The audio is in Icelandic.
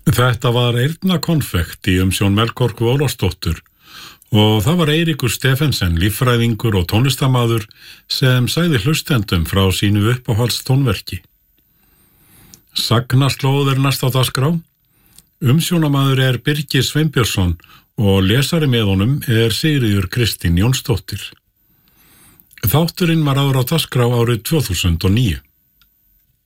Þetta var eyrnakonfekt í umsjón Melkorku Ólafsdóttur og það var Eiríkur Stephensen, líffræðingur og tónlistamaður sem sagði hlustendum frá sínu uppáhalds tónverki. Sagnaslóð næst á dagskrá. Umsjónamaður er Birgir Sveinbjörnsson og lesari með honum er Sigríður Kristín Jónsdóttir. Þátturinn var áður á dagskrá árið 2009.